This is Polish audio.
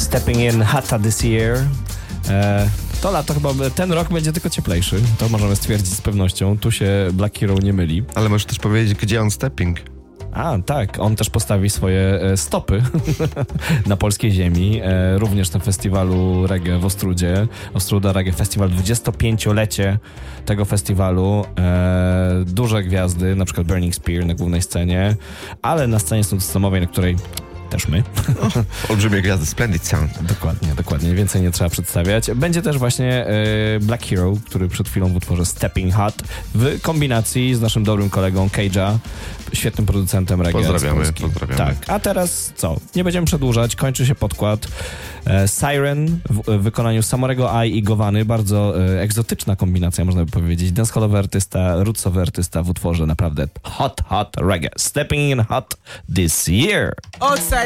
Stepping in Hotter This Year. To lato chyba, ten rok będzie tylko cieplejszy. To możemy stwierdzić z pewnością. Tu się Black Hero nie myli. Ale możesz też powiedzieć, gdzie on stepping. A, tak, on też postawi swoje stopy na polskiej ziemi, również na festiwalu reggae w Ostrudzie. Ostruda Reggae Festival, 25-lecie tego festiwalu. Duże gwiazdy, na przykład Burning Spear na głównej scenie, ale na scenie systemowej, na której też my. Olbrzymie gwiazdy, Splendid Sound. Dokładnie, więcej nie trzeba przedstawiać. Będzie też właśnie Black Hero, który przed chwilą w utworze Stepping Hot w kombinacji z naszym dobrym kolegą Cage'a, świetnym producentem reggae. Pozdrawiamy. Tak, a teraz co? Nie będziemy przedłużać, kończy się podkład. Siren w wykonaniu Samorego Eye i Gowany, bardzo egzotyczna kombinacja, można by powiedzieć. Dancehallowy artysta, rootsowy artysta w utworze naprawdę hot reggae. Stepping in hot this year. Outside